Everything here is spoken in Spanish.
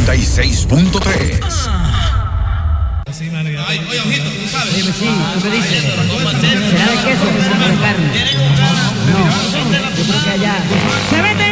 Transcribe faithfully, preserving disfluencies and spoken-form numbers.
noventa y seis punto tres. Ay, oye, ojito, ¿tú sabes? Sí, ¿tú qué dices? ¿Será de queso?